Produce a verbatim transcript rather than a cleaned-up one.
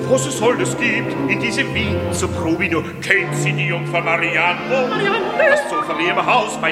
was es alles gibt in diesem Wien, so prob ich nur. Kennt sie die Jungfer Marianne? Marianne? Das Sofa im Haus bei